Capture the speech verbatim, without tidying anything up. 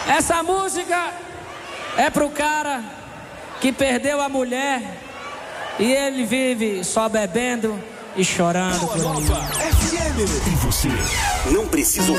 Essa música é pro cara que perdeu a mulher e ele vive só bebendo e chorando. Boa Nova F M. E você não precisa